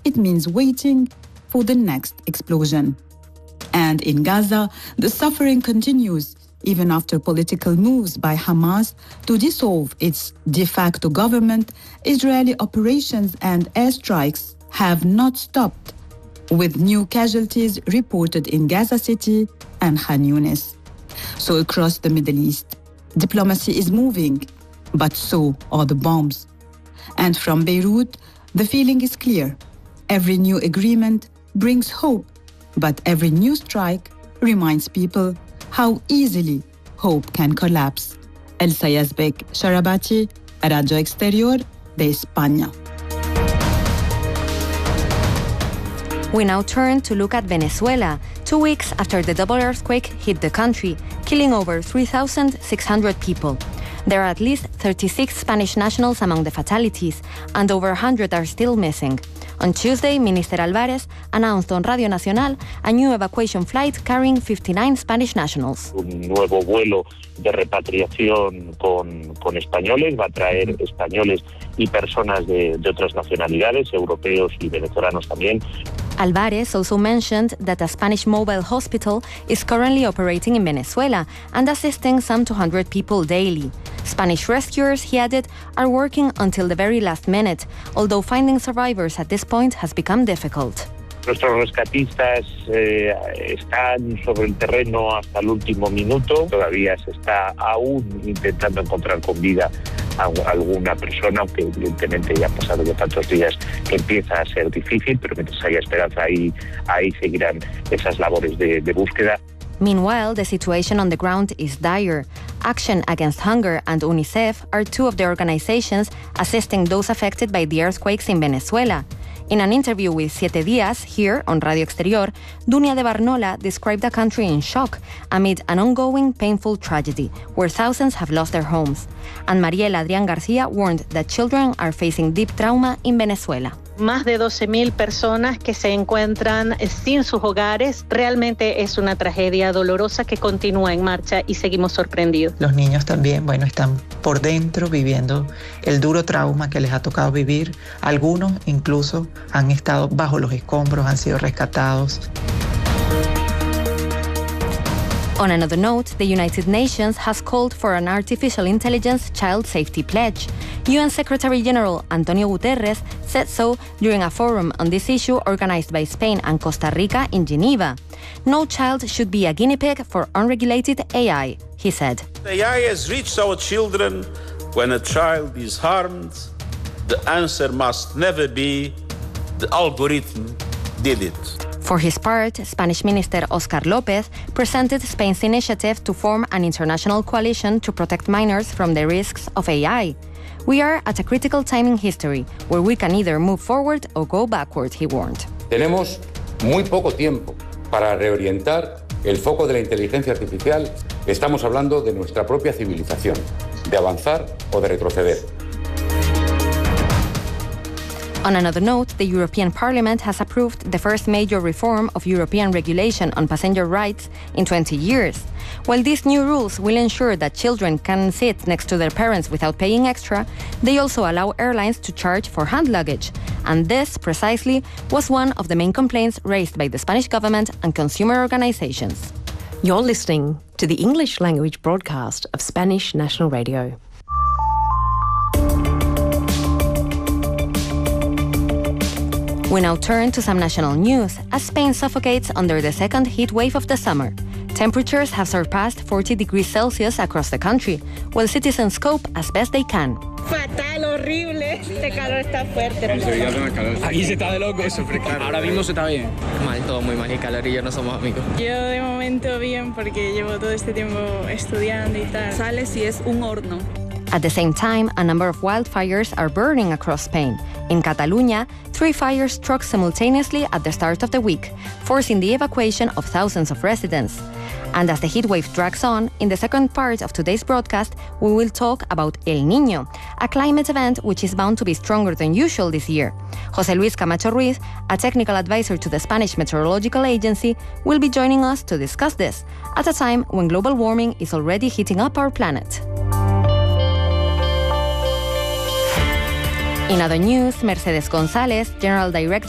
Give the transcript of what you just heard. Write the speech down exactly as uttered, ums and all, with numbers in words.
it means waiting for the next explosion. And in Gaza, the suffering continues, even after political moves by Hamas to dissolve its de facto government. Israeli operations and airstrikes have not stopped, with new casualties reported in Gaza City and Khan Yunis. So across the Middle East, diplomacy is moving, but so are the bombs. And from Beirut, the feeling is clear. Every new agreement brings hope, but every new strike reminds people how easily hope can collapse. Elsa Yazbek Sharabati, Radio Exterior de España. We now turn to look at Venezuela, two weeks after the double earthquake hit the country, killing over three thousand six hundred people. There are at least thirty-six Spanish nationals among the fatalities, and over one hundred are still missing. On Tuesday, Minister Álvarez announced on Radio Nacional a new evacuation flight carrying fifty-nine Spanish nationals. Un nuevo vuelo de repatriación con, con españoles, va a traer españoles y personas de, de otras nacionalidades, europeos y venezolanos también. Álvarez also mentioned that a Spanish mobile hospital is currently operating in Venezuela and assisting some two hundred people daily. Spanish rescuers, he added, are working until the very last minute, although finding survivors at this point has become difficult. Nuestros rescatistas eh, están sobre el terreno hasta el último minuto. Todavía se está aún intentando encontrar con vida a alguna persona, aunque evidentemente ya han pasado ya tantos días que empieza a ser difícil, pero mientras haya esperanza ahí, ahí seguirán esas labores de, de búsqueda. Meanwhile, the situation on the ground is dire. Action Against Hunger and UNICEF are two of the organizations assisting those affected by the earthquakes in Venezuela. In an interview with Siete Días, here on Radio Exterior, Dunia de Barnola described the country in shock amid an ongoing painful tragedy where thousands have lost their homes. And Mariela Adrián García warned that children are facing deep trauma in Venezuela. Más de doce mil personas que se encuentran sin sus hogares. Realmente es una tragedia dolorosa que continúa en marcha y seguimos sorprendidos. Los niños también, bueno, están por dentro viviendo el duro trauma que les ha tocado vivir. Algunos incluso han estado bajo los escombros, han sido rescatados. On another note, the United Nations has called for an artificial intelligence child safety pledge. U N Secretary General Antonio Guterres said so during a forum on this issue organized by Spain and Costa Rica in Geneva. No child should be a guinea pig for unregulated A I, he said. A I has reached our children when a child is harmed. The answer must never be the algorithm did it. For his part, Spanish Minister Oscar López presented Spain's initiative to form an international coalition to protect minors from the risks of A I. We are at a critical time in history where we can either move forward or go backward, he warned. Tenemos muy poco tiempo para reorientar el foco de la inteligencia artificial. Estamos hablando de nuestra propia civilización, de avanzar o de retroceder. On another note, the European Parliament has approved the first major reform of European regulation on passenger rights in twenty years. While these new rules will ensure that children can sit next to their parents without paying extra, they also allow airlines to charge for hand luggage. And this, precisely, was one of the main complaints raised by the Spanish government and consumer organizations. You're listening to the English language broadcast of Spanish National Radio. We now turn to some national news as Spain suffocates under the second heat wave of the summer. Temperatures have surpassed forty degrees Celsius across the country, while citizens cope as best they can. Fatal, horrible. Este calor está fuerte. Aquí se está de loco, eso claro. Ahora mismo se está bien. Mal, todo muy mal, y calor y yo no somos amigos. Yo de momento bien porque llevo todo este tiempo estudiando y tal. Sales y es un horno. At the same time, a number of wildfires are burning across Spain. In Catalunya, three fires struck simultaneously at the start of the week, forcing the evacuation of thousands of residents. And as the heatwave drags on, in the second part of today's broadcast, we will talk about El Niño, a climate event which is bound to be stronger than usual this year. José Luis Camacho Ruiz, a technical advisor to the Spanish Meteorological Agency, will be joining us to discuss this, at a time when global warming is already heating up our planet. In other news, Mercedes González, General Director